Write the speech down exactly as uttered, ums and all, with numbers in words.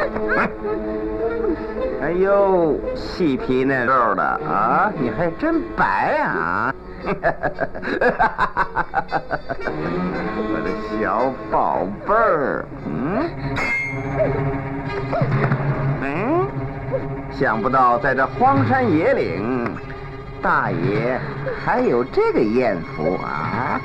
哎呦，细皮嫩肉的啊，你还真白啊！我的小宝贝儿，嗯，嗯，想不到在这荒山野岭，大爷还有这个艳福啊！